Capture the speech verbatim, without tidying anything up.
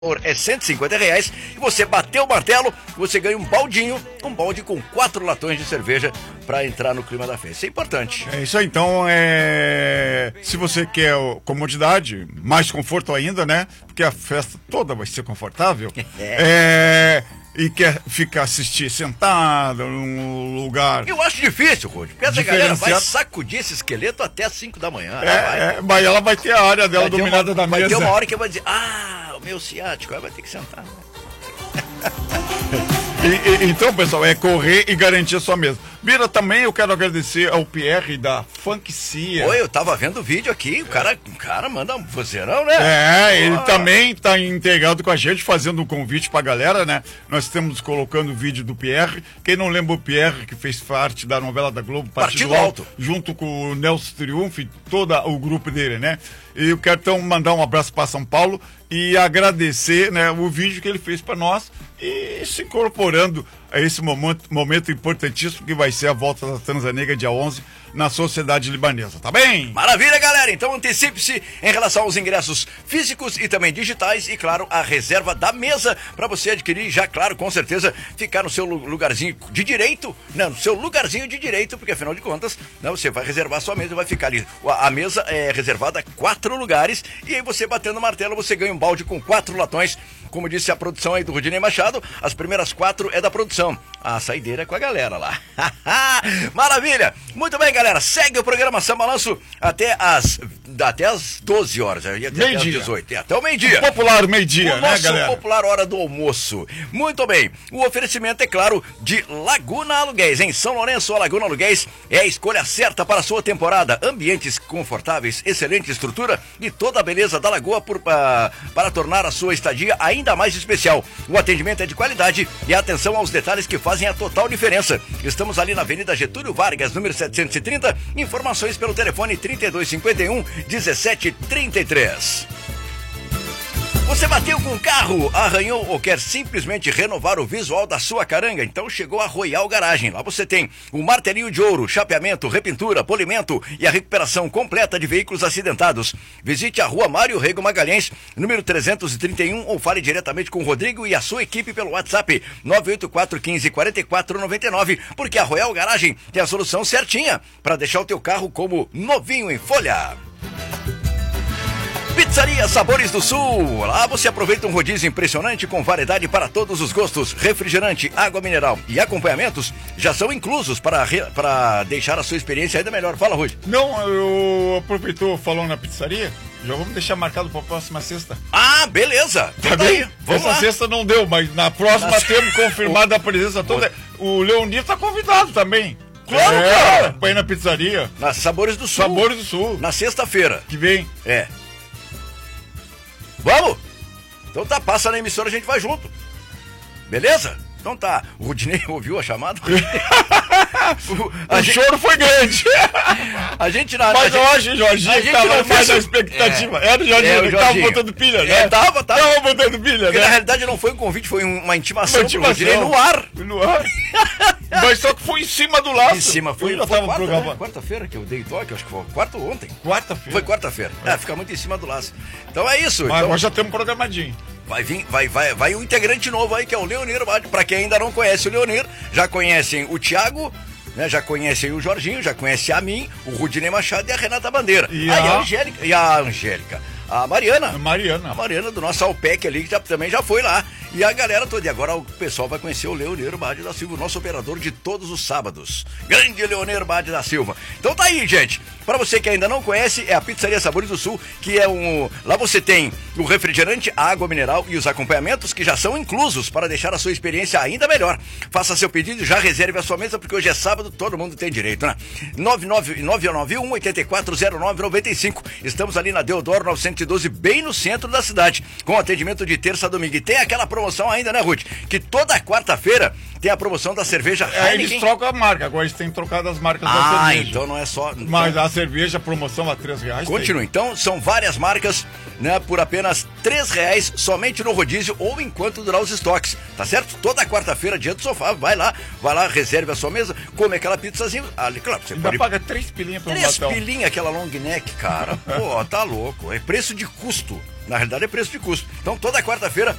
É cento e cinquenta reais e você bateu o martelo, você ganha um baldinho, um balde com quatro latões de cerveja para entrar no clima da festa. Isso é importante. É isso aí, então, é... se você quer comodidade, mais conforto ainda, né? Porque a festa toda vai ser confortável. É... E quer ficar assistir sentado num lugar. Eu acho difícil, Rôdio, porque essa galera vai sacudir esse esqueleto até as cinco da manhã. É, é, mas ela vai ter a área dela vai dominada uma, da vai mesa. Vai ter uma hora que vai dizer, ah, o meu ciático, aí vai ter que sentar. E, e, então, pessoal, é correr e garantir a sua mesa. Mira, também eu quero agradecer ao Pierre da Funkcia. Oi, eu tava vendo o vídeo aqui, o cara, o cara manda um vozeirão, né? É, ele ah. também tá integrado com a gente, fazendo um convite pra galera, né? Nós estamos colocando o vídeo do Pierre. Quem não lembra o Pierre, que fez parte da novela da Globo, Partido, Partido Alto, Alto, junto com o Nelson Triunfo e todo o grupo dele, né? E eu quero então mandar um abraço para São Paulo e agradecer, né, o vídeo que ele fez para nós e se incorporando a esse momento, momento importantíssimo que vai ser a volta da Tanzânia dia onze na sociedade libanesa, tá bem? Maravilha, galera! Então antecipe-se em relação aos ingressos físicos e também digitais e, claro, a reserva da mesa para você adquirir, já, claro, com certeza, ficar no seu lugarzinho de direito, não, no seu lugarzinho de direito, porque afinal de contas, não, você vai reservar a sua mesa e vai ficar ali. A, a mesa é reservada a quatro lugares e aí você batendo o martelo, você ganha um balde com quatro latões. Como disse a produção aí do Rudinei Machado, as primeiras quatro é da produção. A saideira é com a galera lá. Maravilha! Muito bem, galera. Segue o programa Samba Balanço até as, até as doze horas. Até as dezoito. Até o meio-dia. O popular meio-dia, né, nosso galera? Popular hora do almoço. Muito bem. O oferecimento, é claro, de Laguna Aluguéis. Em São Lourenço, a Laguna Aluguéis é a escolha certa para a sua temporada. Ambientes confortáveis, excelente estrutura e toda a beleza da lagoa por, para, para tornar a sua estadia ainda ainda mais especial. O atendimento é de qualidade e a atenção aos detalhes que fazem a total diferença. Estamos ali na Avenida Getúlio Vargas, número setecentos e trinta. Informações pelo telefone trinta e dois cinquenta e um, dezessete trinta e três. Você bateu com o carro, arranhou ou quer simplesmente renovar o visual da sua caranga? Então chegou a Royal Garagem. Lá você tem o martelinho de ouro, chapeamento, repintura, polimento e a recuperação completa de veículos acidentados. Visite a Rua Mário Rego Magalhães, número trezentos e trinta e um, ou fale diretamente com o Rodrigo e a sua equipe pelo WhatsApp nove oito quatro, um cinco, quatro quatro nove nove, porque a Royal Garagem tem a solução certinha para deixar o teu carro como novinho em folha. Pizzaria Sabores do Sul. Lá você aproveita um rodízio impressionante com variedade para todos os gostos. Refrigerante, água mineral e acompanhamentos já são inclusos para, re... para deixar a sua experiência ainda melhor. Fala, Rui. Não, eu aproveitou falando na pizzaria. Já vamos deixar marcado para a próxima sexta. Ah, beleza. Tá bem? Vamos Essa lá. sexta não deu, mas na próxima Nossa. temos confirmada a presença toda. O Leonir está convidado também. Claro, é, cara. Pra ir na pizzaria. Na Sabores do Sul. Sabores do Sul. Na sexta-feira. Que vem. É. Vamos? Então tá, passa na emissora, a gente vai junto. Beleza? Então tá. O Rudinei ouviu a chamada? o a o gente... choro foi grande. A gente na. Mas a eu gente... acho, Jorginho, que tava mais na expectativa. É. Era o Jorginho, é, o Jorginho. Tava botando pilha, né? É, tava, tava. Tava botando pilha, Porque né? na realidade não foi um convite, foi uma intimação. Uma intimação. No ar. No ar. Mas só que foi em cima do laço. Em cima, foi. Eu foi tava quarta, programa... né? Quarta-feira que eu dei toque, acho que foi quarta ou ontem. Quarta-feira. Foi quarta-feira. É, fica muito em cima do laço. Então é isso. Mas então... nós já temos programadinho. Vai vir, vai, vai, vai um integrante novo aí, que é o Leonir. Para quem ainda não conhece o Leonir, já conhecem o Thiago, né, já conhecem o Jorginho, já conhecem a mim, o Rudinei Machado e a Renata Bandeira. E ah, a... e a Angélica. E a Angélica. A Mariana. A Mariana. A Mariana do nosso Alpec ali, que já, também já foi lá. E a galera toda. E agora o pessoal vai conhecer o Leonir Bade da Silva, nosso operador de todos os sábados. Grande Leonir Bade da Silva. Então tá aí, gente. Para você que ainda não conhece, é a Pizzaria Sabores do Sul, que é um... Lá você tem o refrigerante, a água mineral e os acompanhamentos que já são inclusos para deixar a sua experiência ainda melhor. Faça seu pedido e já reserve a sua mesa, porque hoje é sábado, todo mundo tem direito, né? nove nove nove um, oito quatro zero nove nove cinco. Estamos ali na Deodoro novecentos e doze, bem no centro da cidade, com atendimento de terça a domingo. E tem aquela promoção ainda, né, Ruth? Que toda quarta-feira tem a promoção da cerveja Heineken. É, eles trocam a marca, agora eles têm trocado as marcas ah, da cerveja. Ah, então não é só... Então... Mas a cerveja, a promoção a três reais. Continua, então, são várias marcas, né, por apenas três reais, somente no rodízio ou enquanto durar os estoques, tá certo? Toda quarta-feira, dia do sofá, vai lá, vai lá, reserve a sua mesa, come aquela pizzazinha, ali, claro, você ainda pode... paga três pilinhas pra um Três latão. pilinhas aquela long neck, cara, pô, tá louco, é preço de custo, Na realidade é preço de custo. Então toda quarta-feira